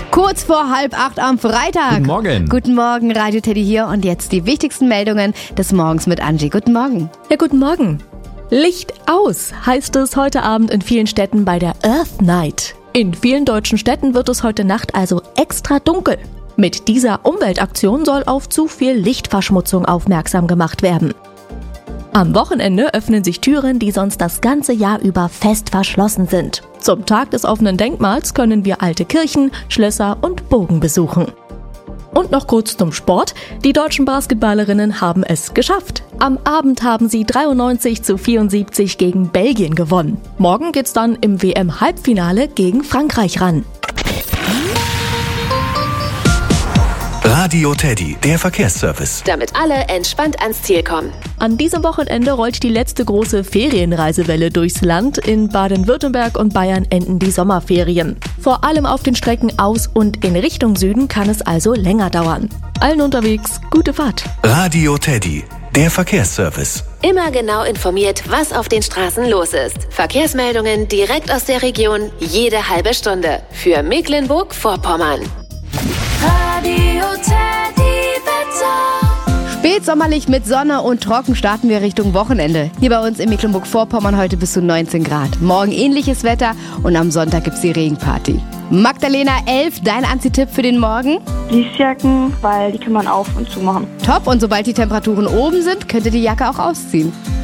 Kurz vor 7:30 am Freitag. Guten Morgen. Guten Morgen, Radio Teddy hier und jetzt die wichtigsten Meldungen des Morgens mit Angie. Guten Morgen. Ja, guten Morgen. Licht aus heißt es heute Abend in vielen Städten bei der Earth Night. In vielen deutschen Städten wird es heute Nacht also extra dunkel. Mit dieser Umweltaktion soll auf zu viel Lichtverschmutzung aufmerksam gemacht werden. Am Wochenende öffnen sich Türen, die sonst das ganze Jahr über fest verschlossen sind. Zum Tag des offenen Denkmals können wir alte Kirchen, Schlösser und Burgen besuchen. Und noch kurz zum Sport. Die deutschen Basketballerinnen haben es geschafft. Am Abend haben sie 93:74 gegen Belgien gewonnen. Morgen geht's dann im WM-Halbfinale gegen Frankreich ran. Radio Teddy, der Verkehrsservice. Damit alle entspannt ans Ziel kommen. An diesem Wochenende rollt die letzte große Ferienreisewelle durchs Land. In Baden-Württemberg und Bayern enden die Sommerferien. Vor allem auf den Strecken aus und in Richtung Süden kann es also länger dauern. Allen unterwegs, gute Fahrt. Radio Teddy, der Verkehrsservice. Immer genau informiert, was auf den Straßen los ist. Verkehrsmeldungen direkt aus der Region, jede halbe Stunde. Für Mecklenburg-Vorpommern. Radio Teddy Wetter. Spätsommerlich mit Sonne und trocken starten wir Richtung Wochenende. Hier bei uns in Mecklenburg-Vorpommern heute bis zu 19 Grad. Morgen ähnliches Wetter und am Sonntag gibt's die Regenparty. Magdalena 11, dein Anzitipp für den Morgen? Fließjacken, weil die kann man auf und zu machen. Top, und sobald die Temperaturen oben sind, könnt ihr die Jacke auch ausziehen.